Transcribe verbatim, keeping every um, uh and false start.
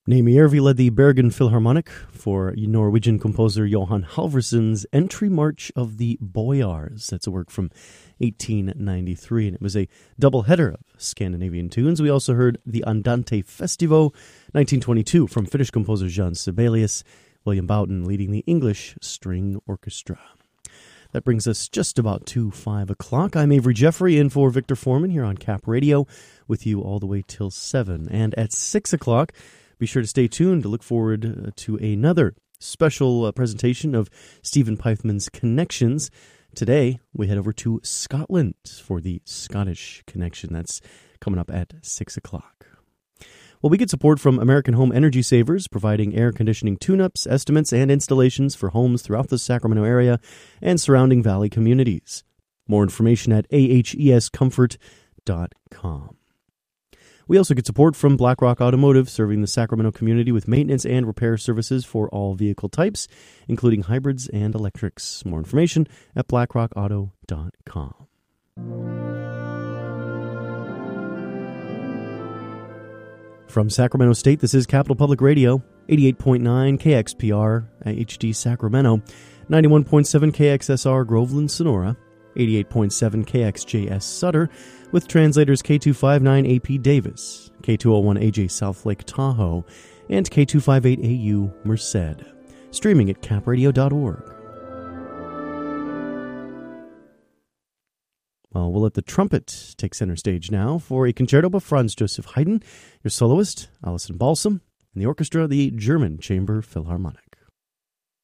Naomi Järvi led the Bergen Philharmonic for Norwegian composer Johan Halvorson's Entry March of the Boyars. That's a work from eighteen ninety-three, and it was a double-header of Scandinavian tunes. We also heard the Andante Festivo, nineteen twenty-two, from Finnish composer Jan Sibelius, William Boughton leading the English String Orchestra. That brings us just about to five o'clock. I'm Avery Jeffrey, in for Victor Foreman here on Cap Radio, with you all the way till seven. And at six o'clock, be sure to stay tuned to look forward to another special uh, presentation of Stephen Pythman's Connections. Today, we head over to Scotland for the Scottish Connection. That's coming up at six o'clock. Well, we get support from American Home Energy Savers, providing air conditioning tune-ups, estimates, and installations for homes throughout the Sacramento area and surrounding valley communities. More information at a h e s comfort dot com. We also get support from BlackRock Automotive, serving the Sacramento community with maintenance and repair services for all vehicle types, including hybrids and electrics. More information at blackrock auto dot com. From Sacramento State, this is Capital Public Radio, eighty-eight point nine K X P R H D Sacramento, ninety-one point seven K X S R Groveland, Sonora, eighty-eight point seven K X J S Sutter, with translators K two fifty-nine A P Davis, K two oh one A J Southlake Tahoe, and K two fifty-eight A U Merced. Streaming at cap radio dot org. Well, we'll let the trumpet take center stage now for a concerto by Franz Joseph Haydn, your soloist, Alison Balsam, and the orchestra, the German Chamber Philharmonic.